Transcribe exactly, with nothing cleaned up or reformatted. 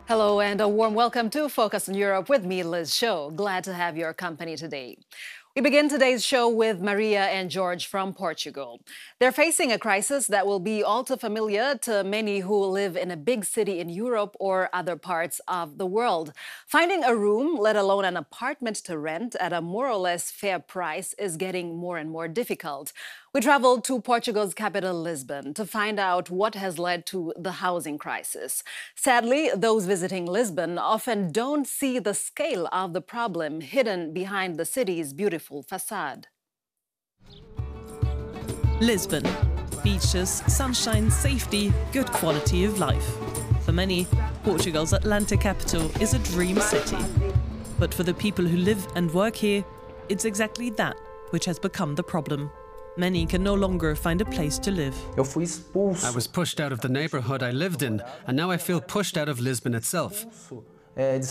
Hello and a warm welcome to Focus on Europe with me, Liz Show. Glad to have your company today. We begin today's show with Maria and George from Portugal. They're facing a crisis that will be all too familiar to many who live in a big city in Europe or other parts of the world. Finding a room, let alone an apartment to rent at a more or less fair price is getting more and more difficult. We traveled to Portugal's capital, Lisbon, to find out what has led to the housing crisis. Sadly, those visiting Lisbon often don't see the scale of the problem hidden behind the city's beautiful facade. Lisbon. Beaches, sunshine, safety, good quality of life. For many, Portugal's Atlantic capital is a dream city. But for the people who live and work here, it's exactly that which has become the problem. Many can no longer find a place to live. I was pushed out of the neighborhood I lived in, and now I feel pushed out of Lisbon itself.